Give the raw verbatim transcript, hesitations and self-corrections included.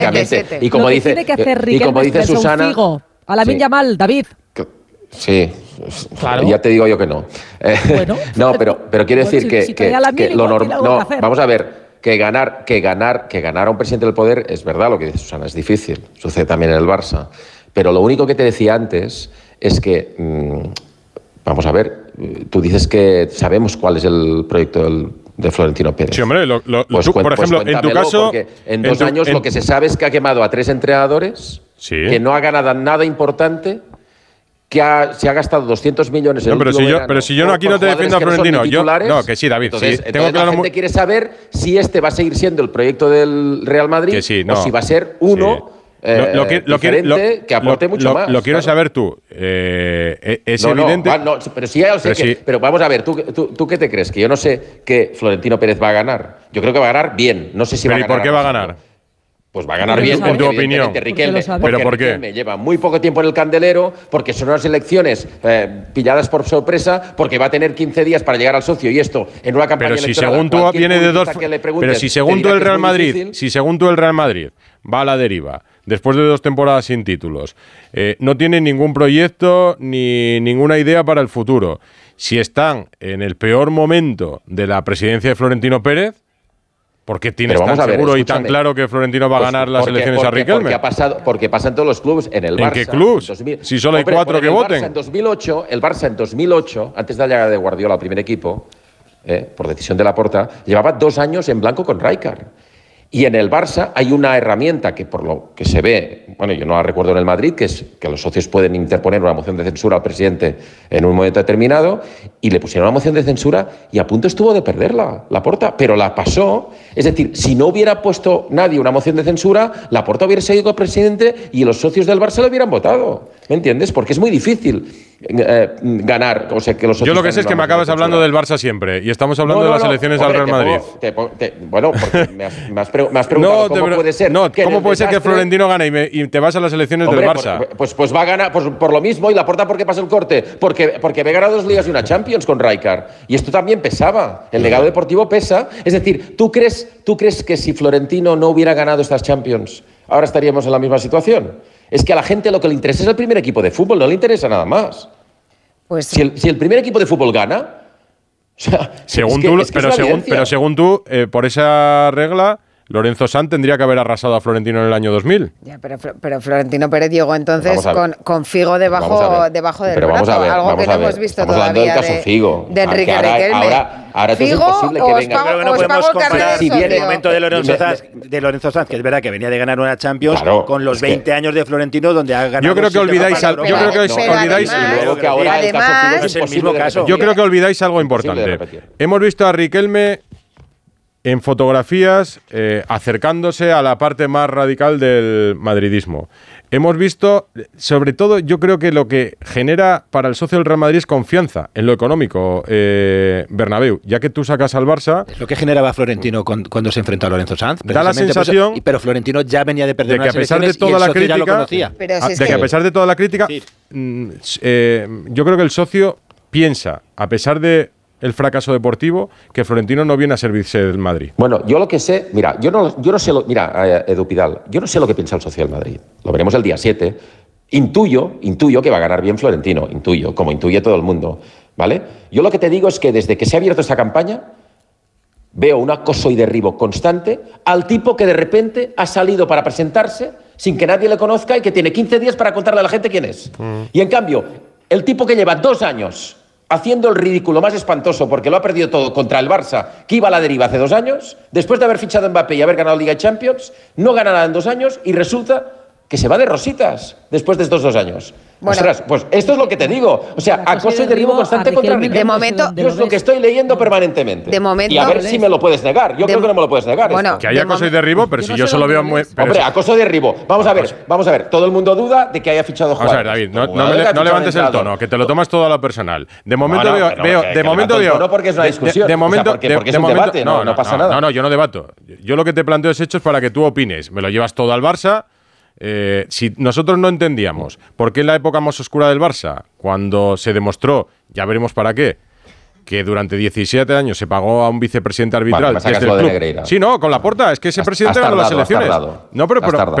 Exactamente. Y como Lo que dice, tiene que hacer y Riquelme como dice es un Susana, figo a Lamine sí. Yamal, David. Sí, Claro. ya te digo yo que no. Eh, Bueno, no, pero, pero quiero bueno, decir si- que, si que, trae a Lamine, que lo igual tiene normal. algo que No, hacer. vamos a ver, que ganar, que ganar, que ganar a un presidente del poder es verdad lo que dice Susana, es difícil. Sucede también en el Barça. Pero lo único que te decía antes es que, mmm, vamos a ver, tú dices que sabemos cuál es el proyecto del, de Florentino Pérez. Sí, hombre, lo, lo, Pues, tú, cuen, por ejemplo, pues en tu caso, porque en dos en tu, años en, lo que se sabe es que ha quemado a tres entrenadores, sí. que no ha ganado nada importante, que ha, se ha gastado doscientos millones en no, pero, si yo, pero si yo no, aquí no te defiendo a Florentino. No Yo, no, que sí, David. Entonces, sí, entonces tengo la claro gente muy... quiere saber si este va a seguir siendo el proyecto del Real Madrid que sí, no. o si va a ser uno... Sí. Eh, lo, lo, que, lo, diferente, lo, que aporte lo, mucho lo, más. Lo quiero claro. saber tú. Eh, es no, evidente. No, no, pero sí, ya lo sé pero, que, sí. pero vamos a ver, ¿tú, tú, ¿tú qué te crees? Que yo no sé que Florentino Pérez va a ganar. Yo creo que va a ganar bien. No sé si pero va a ganar. ¿y por qué va a ganar? Pues va a ganar bien, en tu opinión. Riquelme, ¿Por ¿Pero por qué? Riquelme lleva muy poco tiempo en el candelero, porque son unas elecciones eh, pilladas por sorpresa, porque va a tener quince días para llegar al socio y esto en una campaña pero si electoral. según tú viene de dos, pero si según tú el Real Madrid, difícil. si según tú el Real Madrid va a la deriva después de dos temporadas sin títulos, eh, no tiene ningún proyecto ni ninguna idea para el futuro. Si están en el peor momento de la presidencia de Florentino Pérez, ¿por qué tienes tan ver, seguro escúchame. y tan claro que Florentino va a Pues ganar las porque, elecciones porque, a Riquelme? Porque ha pasado, porque pasa en todos los clubes. En el Barça. ¿En qué clubs? En dos mil, si solo hay hombre, cuatro que el voten. Barça en dos mil ocho, el Barça en dos mil ocho, antes de la llegada de Guardiola al primer equipo, eh, por decisión de Laporta, llevaba dos años en blanco con Rijkaard. Y en el Barça hay una herramienta que por lo que se ve, bueno, yo no la recuerdo en el Madrid, que es que los socios pueden interponer una moción de censura al presidente en un momento determinado, y le pusieron una moción de censura y a punto estuvo de perderla, Laporta, pero la pasó. Es decir, si no hubiera puesto nadie una moción de censura, Laporta hubiera seguido presidente y los socios del Barça lo hubieran votado. ¿Me entiendes? Porque es muy difícil eh, ganar. O sea, que los Yo lo que sé es que me acabas hablando del Barça siempre y estamos hablando no, no, de las no, elecciones hombre, al Real Madrid. Te pongo, te, te, bueno, porque me has, me has, pre, me has preguntado no, cómo te, puede ser. No, que ¿cómo puede desastre, ser que Florentino gane y, me, y te vas a las elecciones hombre, del Barça? Por, pues, pues va a ganar por, por lo mismo y Laporta porque pasa el corte. Porque, porque me ganado dos ligas y una Champions con Rijkaard. Y esto también pesaba. El legado deportivo pesa. Es decir, ¿tú crees, ¿tú crees que si Florentino no hubiera ganado estas Champions, ahora estaríamos en la misma situación? Es que a la gente lo que le interesa es el primer equipo de fútbol, no le interesa nada más. Pues si, el, si el primer equipo de fútbol gana, o sea, según es que, tú, es que pero, es según, pero según tú, eh, por esa regla, Lorenzo Sanz tendría que haber arrasado a Florentino en el año dos mil. Ya, pero, pero Florentino Pérez llegó entonces con, con Figo debajo, debajo del pero brazo, vamos a ver, algo vamos que no a ver. hemos visto Estamos todavía hablando del caso de, Figo, de Enrique ahora, Riquelme. Ahora, ahora Figo, es imposible que venga. Yo creo que no podemos comparar si viene el momento de Lorenzo, Sanz, de Lorenzo Sanz, que es verdad que venía de ganar una Champions, claro, con los veinte que, años de Florentino, donde ha ganado. Yo creo que olvidáis algo. Yo creo que olvidáis. Yo creo que olvidáis algo importante. Hemos visto a Riquelme en fotografías eh, acercándose a la parte más radical del madridismo. Hemos visto, sobre todo, yo creo que lo que genera para el socio del Real Madrid es confianza en lo económico, eh, Bernabéu. Ya que tú sacas al Barça... Es lo que generaba Florentino con, cuando se enfrentó a Lorenzo Sanz. Da la sensación... Eso, pero Florentino ya venía de perder de que a pesar de toda la crítica, pero si de es que, que a pesar de toda la crítica, sí. eh, yo creo que el socio piensa, a pesar de el fracaso deportivo, que Florentino no viene a servirse del Madrid. Bueno, yo lo que sé, mira, yo no, yo no sé, lo, mira, Edu Pidal, yo no sé lo que piensa el socio del Madrid. Lo veremos el día siete. Intuyo, intuyo que va a ganar bien Florentino, intuyo, como intuye todo el mundo, ¿vale? Yo lo que te digo es que desde que se ha abierto esta campaña, veo un acoso y derribo constante al tipo que de repente ha salido para presentarse sin que nadie le conozca y que tiene quince días para contarle a la gente quién es. Mm. Y en cambio, el tipo que lleva dos años haciendo el ridículo más espantoso porque lo ha perdido todo contra el Barça, que iba a la deriva hace dos años, después de haber fichado a Mbappé y haber ganado Liga de Champions, no gana nada en dos años y resulta que se va de rositas después de estos dos años. Bueno, ostras, pues esto es lo que te digo. O sea, acoso y derribo constante contra Riquelme. De momento, yo es lo que estoy leyendo permanentemente. De momento, y a ver si me lo puedes negar. Yo de, creo que no me lo puedes negar. Bueno, esto. Que haya acoso y derribo, pero yo si no yo solo veo muy... Hombre, acoso y derribo. Vamos a ver, vamos a ver. Todo el mundo duda de que haya fichado Juan. Vamos a ver, David, no, no, me, no levantes el tono, que te lo tomas todo a lo personal. De momento veo... veo de momento veo... No porque es una discusión. De momento... Porque es un debate, no pasa nada. No, no, yo no debato. Yo lo que te planteo es hechos para que tú opines. Me lo llevas todo al Barça... Eh, si nosotros no entendíamos por qué en la época más oscura del Barça, cuando se demostró, ya veremos para qué, que durante diecisiete años se pagó a un vicepresidente arbitral. Bueno, me sacas lo de Negreira. Sí, no, con Laporta, es que ese has, presidente has tardado, ganó las elecciones. Has tardado, no, pero, pero,